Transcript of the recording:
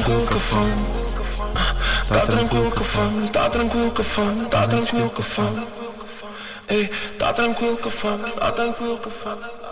tranquilo que a fome. Tá tranquilo que a fome, tá tranquilo que a fome, tá tranquilo que a fome. Ei, tá tranquilo que a fome, tá tranquilo que a fome.